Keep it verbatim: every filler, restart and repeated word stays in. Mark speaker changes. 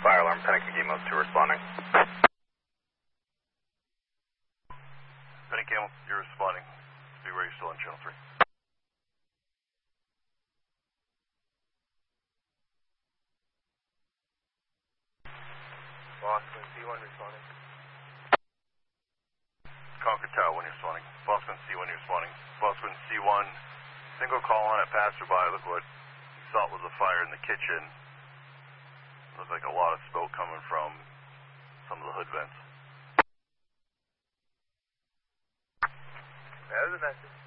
Speaker 1: Fire alarm, Panic Gamos two responding.
Speaker 2: Panic Gamo, you're responding. Be where you're still on channel three.
Speaker 3: Boston C one responding.
Speaker 2: Concord Tower one, you're responding. Boston C one, you're responding. Boston C one, single call on at passerby. Look what he thought was a fire in the kitchen. Looks like a lot of smoke coming from some of the hood vents.
Speaker 3: There's a message.